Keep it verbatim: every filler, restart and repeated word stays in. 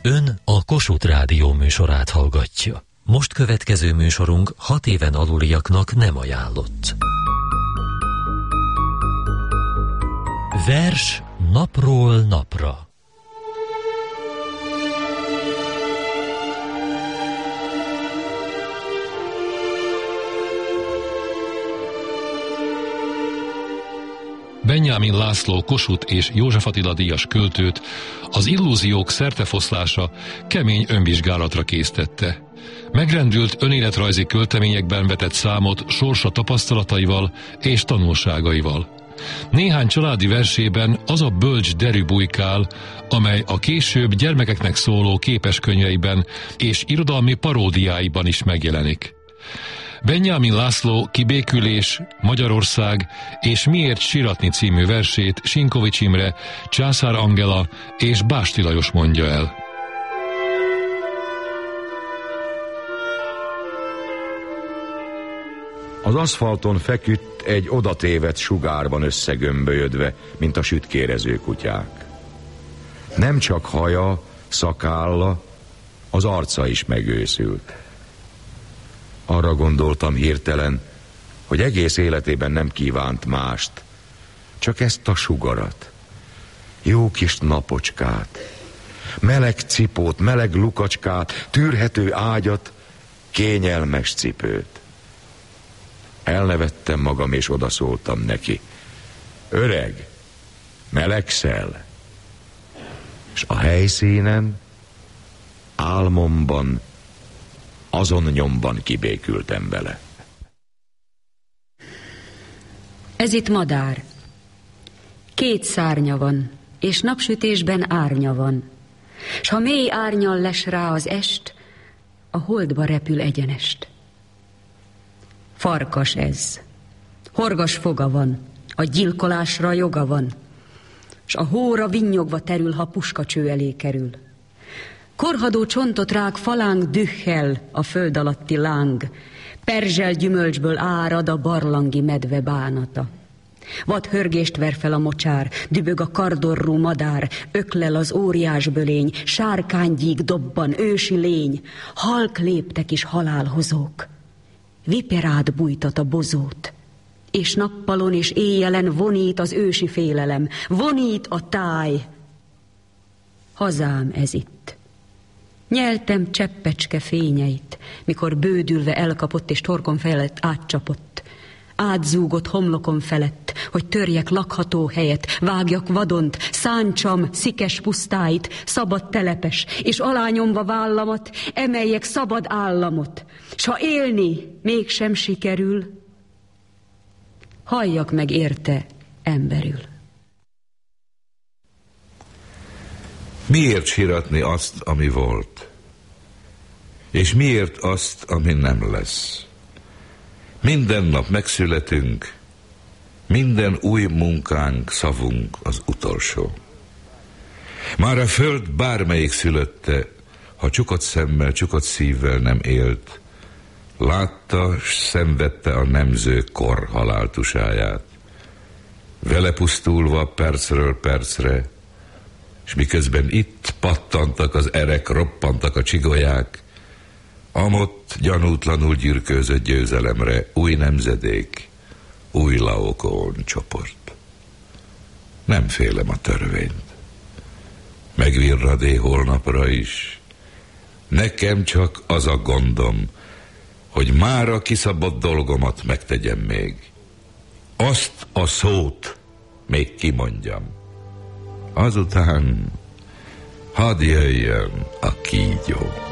Ön a Kossuth Rádió műsorát hallgatja. Most következő műsorunk hat éven aluliaknak nem ajánlott. Vers napról napra. Benyámin László Kossuth és József Attila díjas költőt az illúziók szertefoszlása kemény önvizsgálatra késztette. Megrendült önéletrajzi költeményekben vetett számot sorsa tapasztalataival és tanulságaival. Néhány családi versében az a bölcs derű bujkál, amely a később gyermekeknek szóló képeskönyveiben és irodalmi paródiáiban is megjelenik. Benyámin László Kibékülés, Magyarország és Miért síratni című versét Sinkovics Imre, Császár Angela és Básti Lajos mondja el. Az aszfalton feküdt egy odatévedt sugárban összegömbölyödve, mint a sütkérező kutyák. Nem csak haja, szakálla, az arca is megőszült. Arra gondoltam hirtelen, hogy egész életében nem kívánt mást, csak ezt a sugarat, jó kis napocskát, meleg cipót, meleg lukacskát, tűrhető ágyat, kényelmes cipőt. Elnevettem magam, és odaszóltam neki. Öreg, melegszel? És a helyszínen, álmomban, azon nyomban kibékültem vele. Ez itt madár. Két szárnya van, és napsütésben árnya van. S ha mély árnyal les rá az est, a holdba repül egyenest. Farkas ez. Horgas foga van, a gyilkolásra joga van, s a hóra vinnyogva terül, ha puskacső elé kerül. Korhadó csontot rág falánk dühhel a föld alatti láng, perzsel gyümölcsből árad a barlangi medve bánata. Vad hörgést ver fel a mocsár, dübög a kardorrú madár, öklel az óriás bölény, sárkánygyík dobban, ősi lény, halk léptek is halálhozók. Viperád bújtat a bozót, és nappalon és éjjelen vonít az ősi félelem, vonít a táj. Hazám ez itt. Nyeltem cseppecske fényeit, mikor bődülve elkapott és torkom felett átcsapott. Átzúgott homlokom felett, hogy törjek lakható helyet, vágjak vadont, szántsam szikes pusztáit, szabad telepes, és alányomva vállamat, emeljek szabad államot. S ha élni mégsem sikerül, halljak meg érte emberül. Miért síratni azt, ami volt? És miért azt, ami nem lesz? Minden nap megszületünk, minden új munkánk, szavunk az utolsó. Már a föld bármelyik szülötte, ha csukott szemmel, csukott szívvel nem élt, látta, s szenvedte a nemző kor haláltusáját. Vele pusztulva percről percre, és miközben itt pattantak az erek, roppantak a csigolyák, amott gyanútlanul gyürkőzött győzelemre új nemzedék, új Laokoon csoport. Nem félem a törvényt. Megvirradé holnapra is. Nekem csak az a gondom, hogy mára kiszabott dolgomat megtegyem még. Azt a szót még kimondjam. Azután hadd jöjjön a kígyó.